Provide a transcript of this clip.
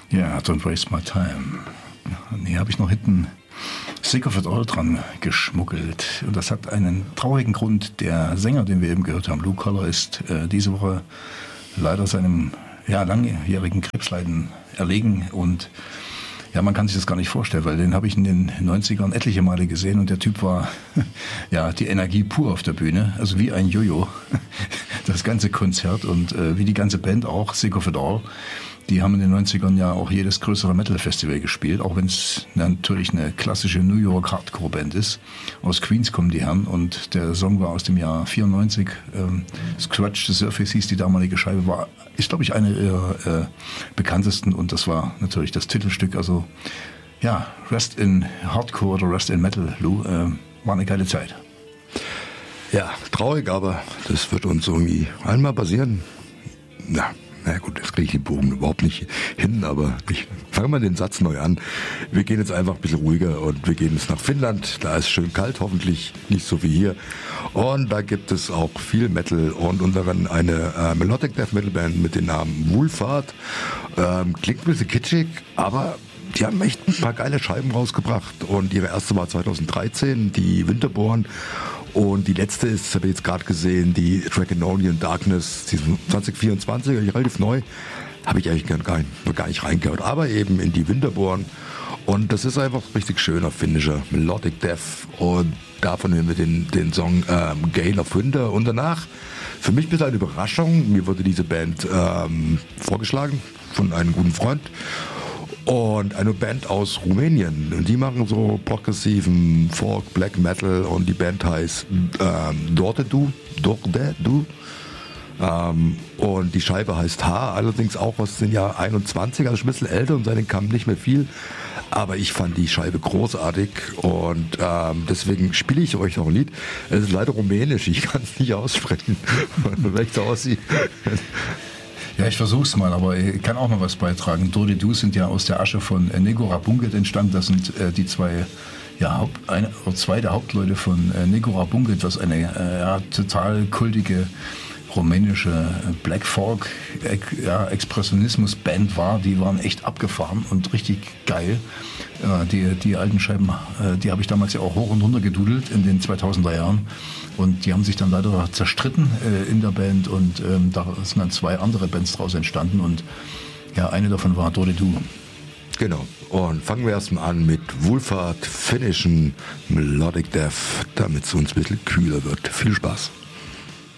Ja, Don't Waste My Time. Nee, habe ich noch hinten Sick of It All dran geschmuggelt. Und das hat einen traurigen Grund. Der Sänger, den wir eben gehört haben, Lou Koller, ist diese Woche leider seinem langjährigen Krebsleiden erlegen. Und ja, man kann sich das gar nicht vorstellen, weil den habe ich in den 90ern etliche Male gesehen und der Typ war ja die Energie pur auf der Bühne, also wie ein Jojo. Das ganze Konzert und wie die ganze Band auch, Sick of It All. Die haben in den 90ern ja auch jedes größere Metal-Festival gespielt, auch wenn es natürlich eine klassische New York Hardcore-Band ist. Aus Queens kommen die Herren und der Song war aus dem Jahr 94. Scratch the Surface hieß die damalige Scheibe, ist glaube ich eine ihrer bekanntesten und das war natürlich das Titelstück. Also ja, Rest in Hardcore oder Rest in Metal, Lou, war eine geile Zeit. Ja, traurig, aber das wird uns irgendwie einmal passieren. Na gut, das kriege ich den Bogen überhaupt nicht hin, aber ich fange mal den Satz neu an. Wir gehen jetzt einfach ein bisschen ruhiger und wir gehen jetzt nach Finnland. Da ist schön kalt, hoffentlich nicht so wie hier. Und da gibt es auch viel Metal und unter anderem eine Melodic Death Metal Band mit dem Namen Woolfahrt. Klingt ein bisschen kitschig, aber die haben echt ein paar geile Scheiben rausgebracht. Und ihre erste war 2013, die Winterborn. Und die letzte ist, habe ich jetzt gerade gesehen, die Dragononian Darkness, die 2024, relativ neu. Habe ich eigentlich noch gar nicht reingehört. Aber eben in die Winterborn. Und das ist einfach richtig schöner finnischer Melodic Death. Und davon hören wir den Song Gale of Winter. Und danach, für mich ein bisschen eine Überraschung, mir wurde diese Band vorgeschlagen von einem guten Freund. Und eine Band aus Rumänien. Und die machen so progressiven Folk, Black Metal und die Band heißt Dorte Du. Und die Scheibe heißt H, allerdings auch aus dem Jahr 21, also schon ein bisschen älter und seitdem kam nicht mehr viel. Aber ich fand die Scheibe großartig und deswegen spiele ich euch noch ein Lied. Es ist leider rumänisch, ich kann es nicht aussprechen, weil es so aussieht. Ja, ich versuch's mal, aber ich kann auch noch was beitragen. Dorte Du sind ja aus der Asche von Negora Bunget entstanden. Das sind die zwei der Hauptleute von Negora Bunget, was eine total kultige rumänische Black Folk Expressionismus-Band war. Die waren echt abgefahren und richtig geil. Die alten Scheiben, die habe ich damals ja auch hoch und runter gedudelt in den 2000er Jahren. Und die haben sich dann leider zerstritten in der Band und da sind dann zwei andere Bands draus entstanden und ja, eine davon war Dorte Du. Genau. Und fangen wir erstmal an mit Woolfahrt, finnischen Melodic Death, damit es uns ein bisschen kühler wird. Viel Spaß.